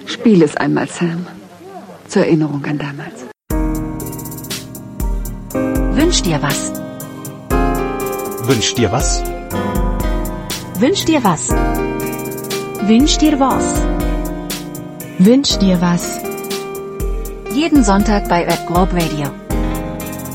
Spiel es einmal, Sam. Zur Erinnerung an damals. Wünsch dir was. Wünsch dir was? Wünsch dir was. Wünsch dir was. Wünsch dir was. Jeden Sonntag bei Globe Radio.